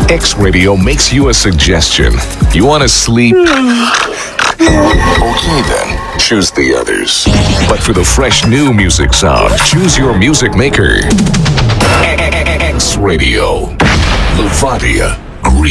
X Radio makes you a suggestion. You want to sleep? Okay then, choose the others. But for the fresh new music sound, choose your music maker. X Radio. Levadia.